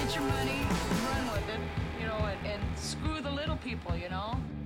get your money, run with it, and screw the little people,